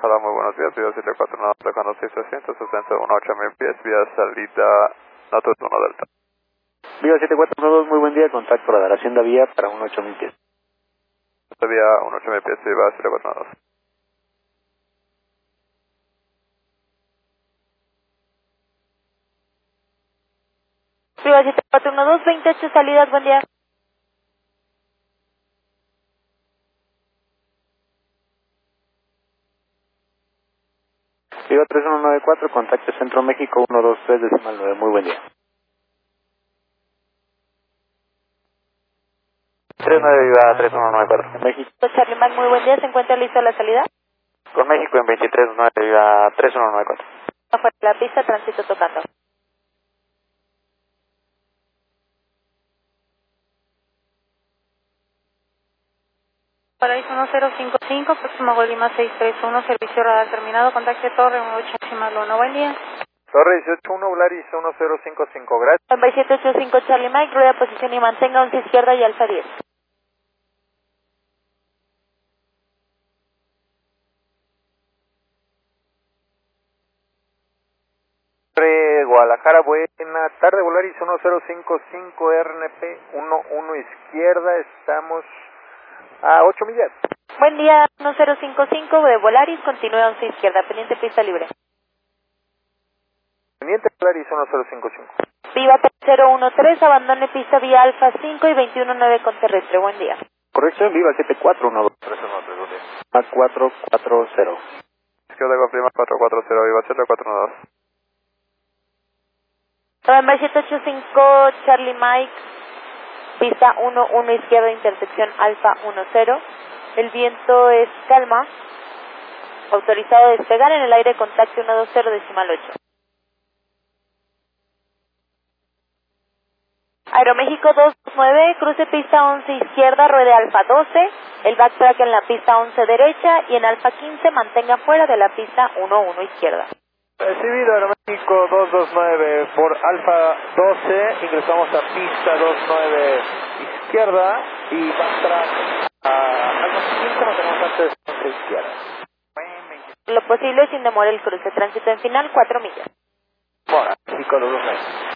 Hola, muy buenos días. Vía 749, tocando 6300, 18.000 pies, vía salida Notus 1 Delta. Vía 7412, muy buen día, contacto radar Hacienda Vía para 18.000 pies. Vía 18.000 pies, vía 742. Vía 7412, 28 salidas, buen día. Vía 3194, contacto Centro México 123.9, muy buen día. 39 Viva 3194. México. Charlie Mike, muy buen día, ¿se encuentra listo la salida? Con México en 23.9, Viva 3194. Afuera de la pista, tránsito tocando. Paraíso 1055, próximo Golima 631, servicio radar terminado, contacte Torre 181, buen día. Torre 181, Volaris 1055, gracias. 9785 Charlie Mike, rueda posición y mantenga 11 izquierda y alfa 10. Guadalajara, buena tarde, Volaris 1055, RNP 11 izquierda, estamos a 8 millas. Buen día, 1055 de Volaris, continúe 11 izquierda, pendiente pista libre. Pendiente Volaris 1055. Viva 013, abandone pista vía alfa 5 y 219 con terrestre, buen día. Correcto, Viva 7412. 313, a 440. Izquierda confirma 440, Viva 742. November 785 Charlie Mike, pista 11 izquierda, intersección alfa 10. El viento es calma, autorizado a despegar en el aire, contacto 120.8. Aeroméxico 229, cruce pista 11 izquierda, ruede alfa 12, el backtrack en la pista 11 derecha y en alfa 15 mantenga fuera de la pista 11 izquierda. Recibido Aeroméxico 229 por Alfa 12, ingresamos a pista 29 izquierda y backtrack a Alfa 15, mantenemos antes 11 izquierda. Lo posible sin demora el cruce, tránsito en final 4 millas. Bueno, México 229.